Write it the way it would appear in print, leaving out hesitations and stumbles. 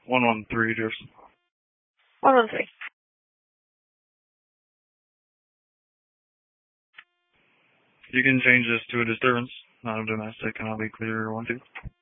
113, just. 113. You can change this to a disturbance, not a domestic, and I'll be clear 1-2.